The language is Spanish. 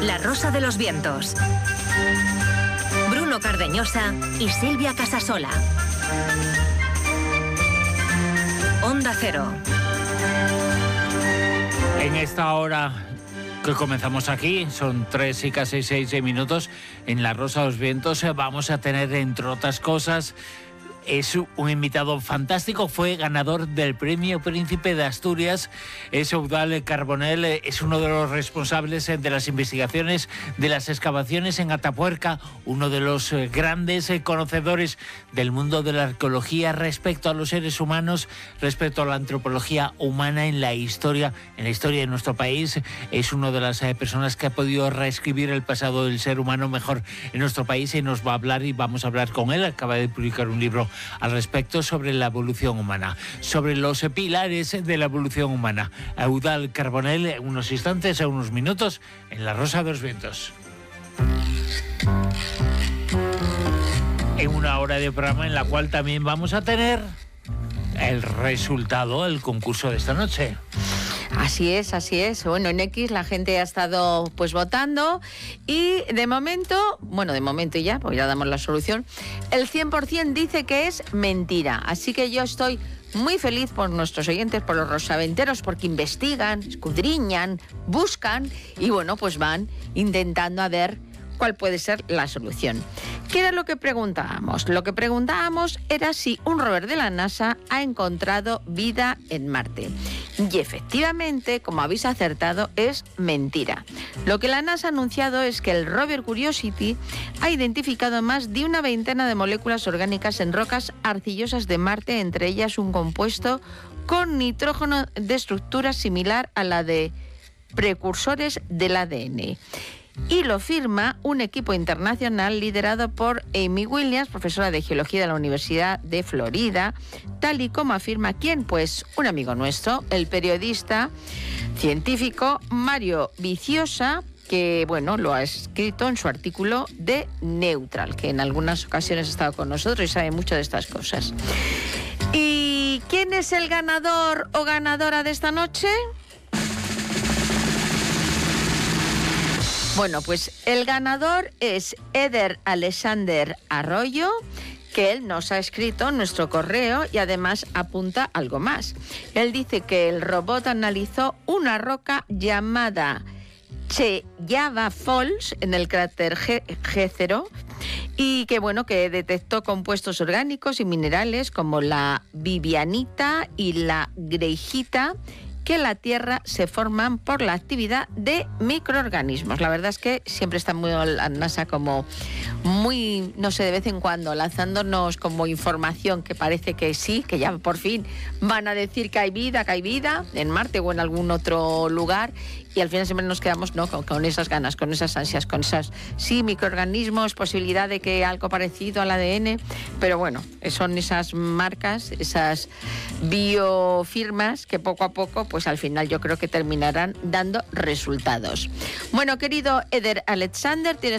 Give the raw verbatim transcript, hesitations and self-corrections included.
La Rosa de los Vientos. Bruno Cardeñosa y Silvia Casasola. Onda Cero. En esta hora que comenzamos aquí, son tres y casi seis minutos, en La Rosa de los Vientos vamos a tener, entre otras cosas, es un invitado fantástico, fue ganador del Premio Príncipe de Asturias, es Eudal Carbonell, es uno de los responsables de las investigaciones de las excavaciones en Atapuerca, uno de los grandes conocedores del mundo de la arqueología respecto a los seres humanos, respecto a la antropología humana en la historia, en la historia de nuestro país. Es una de las personas que ha podido reescribir el pasado del ser humano mejor en nuestro país y nos va a hablar, y vamos a hablar con él. Acaba de publicar un libro al respecto sobre la evolución humana, sobre los pilares de la evolución humana. Eudal Carbonell, en unos instantes, en unos minutos, en La Rosa de los Vientos. En una hora de programa en la cual también vamos a tener el resultado del concurso de esta noche. Así es, así es. Bueno, en X la gente ha estado pues votando y de momento, bueno, de momento ya, pues ya damos la solución, el cien por ciento dice que es mentira. Así que yo estoy muy feliz por nuestros oyentes, por los rosaventeros, porque investigan, escudriñan, buscan y bueno, pues van intentando a ver cuál puede ser la solución. ¿Qué era lo que preguntábamos? Lo que preguntábamos era si un rover de la NASA ha encontrado vida en Marte. Y efectivamente, como habéis acertado, es mentira. Lo que la NASA ha anunciado es que el rover Curiosity ha identificado más de una veintena de moléculas orgánicas en rocas arcillosas de Marte, entre ellas un compuesto con nitrógeno de estructura similar a la de precursores del A D N. Y lo firma un equipo internacional liderado por Amy Williams, profesora de geología de la Universidad de Florida, tal y como afirma ¿quién? Pues un amigo nuestro, el periodista científico Mario Viciosa, que bueno, lo ha escrito en su artículo de Neutral, que en algunas ocasiones ha estado con nosotros y sabe mucho de estas cosas. ¿Y quién es el ganador o ganadora de esta noche? Bueno, pues el ganador es Eder Alexander Arroyo, que él nos ha escrito en nuestro correo y además apunta algo más. Él dice que el robot analizó una roca llamada Cheyava Falls en el cráter Jezero y que bueno, que detectó compuestos orgánicos y minerales como la vivianita y la greijita, que en la Tierra se forman por la actividad de microorganismos. La verdad es que siempre está muy la NASA como muy, no sé, de vez en cuando lanzándonos como información que parece que sí, que ya por fin van a decir que hay vida, que hay vida en Marte o en algún otro lugar. Y al final siempre nos quedamos ¿no? con, con esas ganas, con esas ansias, con esas, sí, microorganismos, posibilidad de que algo parecido al A D N, pero bueno, son esas marcas, esas biofirmas que poco a poco, pues al final yo creo que terminarán dando resultados. Bueno, querido Eder Alexander, tienes